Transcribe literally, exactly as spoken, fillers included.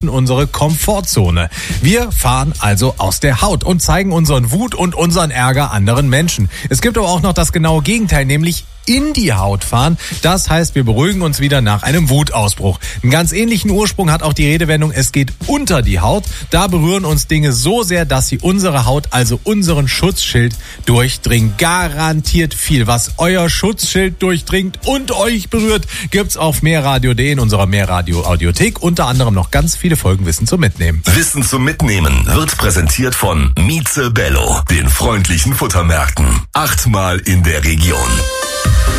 unsere Komfortzone. Wir fahren also aus der Haut und zeigen unseren Wut und unseren Ärger anderen Menschen. Es gibt aber auch noch das genaue Gegenteil, nämlich in die Haut fahren. Das heißt, wir beruhigen uns wieder nach einem Wutausbruch. Einen ganz ähnlichen Ursprung hat auch die Redewendung, es geht unter die Haut. Da berühren uns Dinge so sehr, dass sie unsere Haut, also unseren Schutzschild, durchdringen. Garantiert viel. Was euer Schutzschild durchdringt und euch berührt, gibt's auf mehrradio punkt de in unserer Mehrradio-Audiothek. Unter anderem noch ganz viele Folgen Wissen zum Mitnehmen. Wissen zum Mitnehmen wird präsentiert von Mieze Bello, den freundlichen Futtermärkten. Achtmal in der Region.